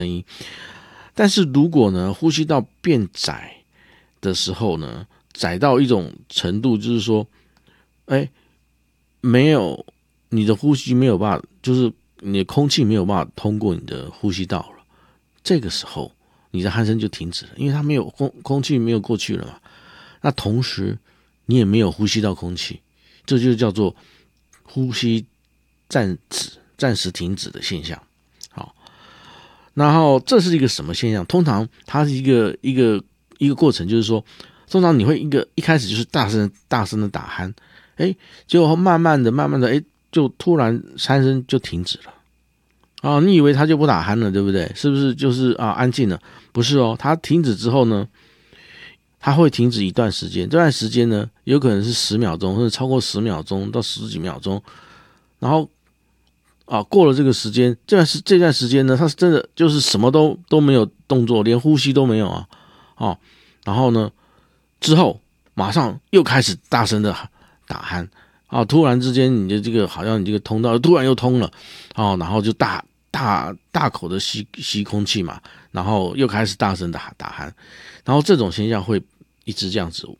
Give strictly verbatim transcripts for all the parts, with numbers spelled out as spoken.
但是如果呢呼吸道变窄的时候呢，窄到一种程度，就是说，哎，没有你的呼吸没有办法，就是你的空气没有办法通过你的呼吸道了，这个时候你的鼾声就停止了，因为它没有空空气没有过去了嘛。那同时你也没有呼吸到空气，这就叫做呼吸暂止、暂时停止的现象。好，然后这是一个什么现象？通常它是一个一个一个过程，就是说，通常你会一个一开始就是大声大声的打鼾，哎，结果慢慢的、慢慢的，哎，就突然鼾声就停止了。啊，你以为他就不打鼾了，对不对？是不是就是啊安静了？不是哦，它停止之后呢，它会停止一段时间，这段时间呢，有可能是十秒钟，或者超过十秒钟到十几秒钟，然后啊过了这个时间，这段时这段时间呢，它是真的就是什么都都没有动作，连呼吸都没有啊，哦，然后呢之后马上又开始大声的打鼾。啊！突然之间，你的这个好像你这个通道突然又通了，哦，然后就大大大口的吸吸空气嘛，然后又开始大声的打鼾，然后这种现象会一直这样子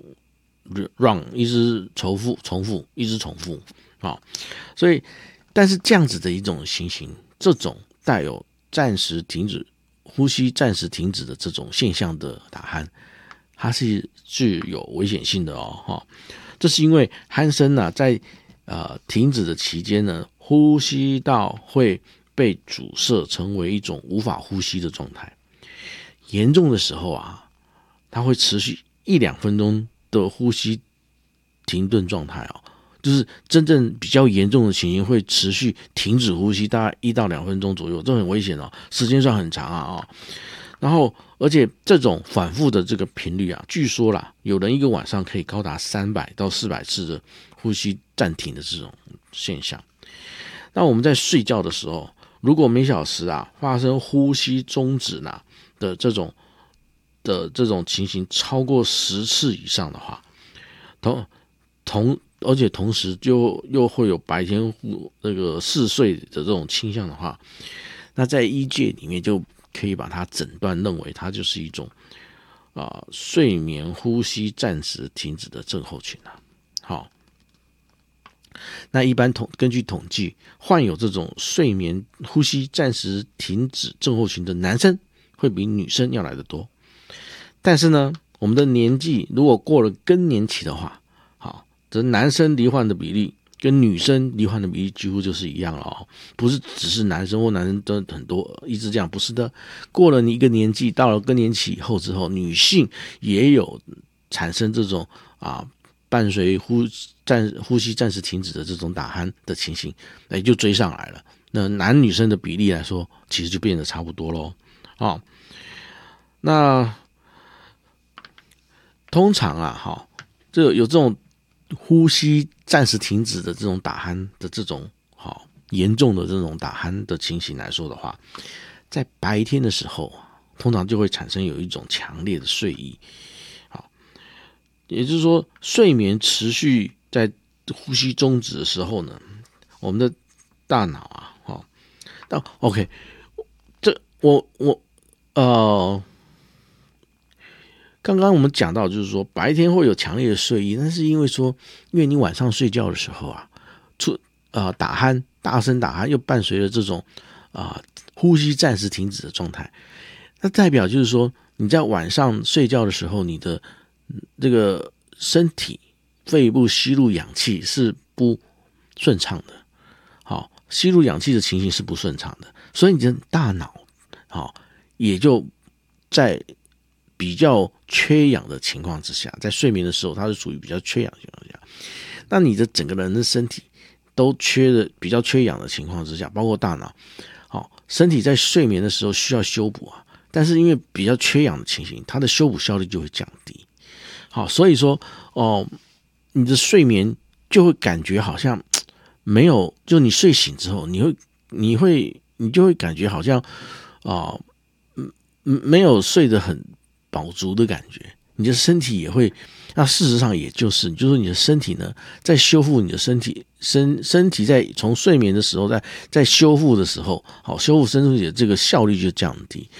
run， 一直重复重复，一直重复啊、哦，所以，但是这样子的一种情形，这种带有暂时停止呼吸、暂时停止的这种现象的打鼾，它是具有危险性的哦，哈、哦。这是因为鼾声呢、啊，在呃停止的期间呢，呼吸道会被阻塞，成为一种无法呼吸的状态。严重的时候啊，它会持续一两分钟的呼吸停顿状态哦，就是真正比较严重的情形会持续停止呼吸，大概一到两分钟左右，这很危险哦，时间算很长啊啊、哦。然后，而且这种反复的这个频率啊，据说啦，有人一个晚上可以高达三百到四百次的呼吸暂停的这种现象。那我们在睡觉的时候，如果每小时啊发生呼吸终止呢的这种的这种情形超过十次以上的话，同同而且同时就又会有白天那个嗜睡的这种倾向的话，那在医界里面就可以把它诊断认为它就是一种啊、呃、睡眠呼吸暂时停止的症候群啊。好，那一般统根据统计，患有这种睡眠呼吸暂时停止症候群的男生会比女生要来得多。但是呢，我们的年纪如果过了更年期的话，好，这男生罹患的比例跟女生罹患的比例几乎就是一样了哦，不是只是男生或男生都很多一直这样，不是的。过了你一个年纪，到了更年期以后之后，女性也有产生这种啊伴随呼暂呼吸暂时停止的这种打鼾的情形，哎，就追上来了。那男女生的比例来说，其实就变得差不多咯。哦，那通常啊，哈，这有这种呼吸暂时停止的这种打鼾的这种好严重的这种打鼾的情形来说的话，在白天的时候，通常就会产生有一种强烈的睡意。好，也就是说，睡眠持续在呼吸终止的时候呢，我们的大脑啊，好，那 OK， 这我我呃。刚刚我们讲到，就是说白天会有强烈的睡意，那是因为说，因为你晚上睡觉的时候啊，出呃打鼾，大声打鼾，又伴随着这种啊、呃、呼吸暂时停止的状态，那代表就是说你在晚上睡觉的时候，你的这个身体肺部吸入氧气是不顺畅的，好，吸入氧气的情形是不顺畅的，所以你的大脑好也就在比较缺氧的情况之下，在睡眠的时候，它是属于比较缺氧的情况下，那你的整个人的身体都缺的比较缺氧的情况之下，包括大脑，好，身体在睡眠的时候需要修补啊，但是因为比较缺氧的情形，它的修补效率就会降低。好，所以说哦，你的睡眠就会感觉好像没有，就你睡醒之后，你会你会你就会感觉好像啊、呃，没有睡得很饱足的感觉， 你的身体也会，那事实上也就是，就是说你的身体呢，在修复你的身体身身体在从睡眠的时候，在在修复的时候，好修复身体的这个效率就降低。